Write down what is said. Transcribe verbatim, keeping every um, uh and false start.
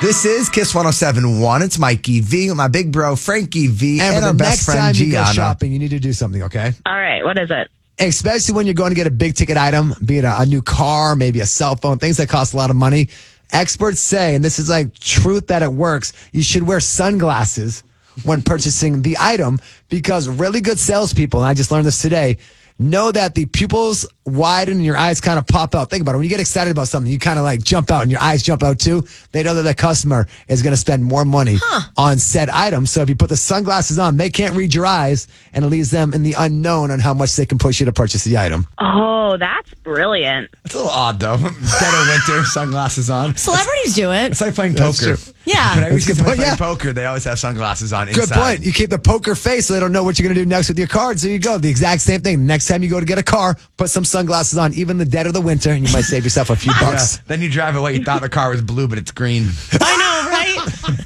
This is Kiss one oh seven point one. It's Mikey V with my big bro, Frankie V, And, and, for our the best next friend, time you go Gianna. shopping, you need to do something, okay? All right, what is it? Especially when you're going to get a big ticket item, be it a, a new car, maybe a cell phone, things that cost a lot of money. Experts say, and this is like truth that it works, you should wear sunglasses when purchasing the item because really good salespeople, and I just learned this today, know that the pupils widen and your eyes kind of pop out. Think about it. When you get excited about something, you kind of like jump out and your eyes jump out too. They know that the customer is going to spend more money huh. on said item. So if you put the sunglasses on, they can't read your eyes and it leaves them in the unknown on how much they can push you to purchase the item. Oh, that's brilliant. It's a little odd, though. Dead of winter, sunglasses on. Celebrities do it. It's like playing That's poker. true. Yeah. When I That's used to a good play point, yeah. poker, they always have sunglasses on Good inside. point. You keep the poker face so they don't know what you're going to do next with your cards. There you go. The exact same thing. Next time you go to get a car, put some sunglasses on, even the dead of the winter, and you might save yourself a few Yeah. bucks. Then you drive away. You thought the car was blue, but it's green. I know, right?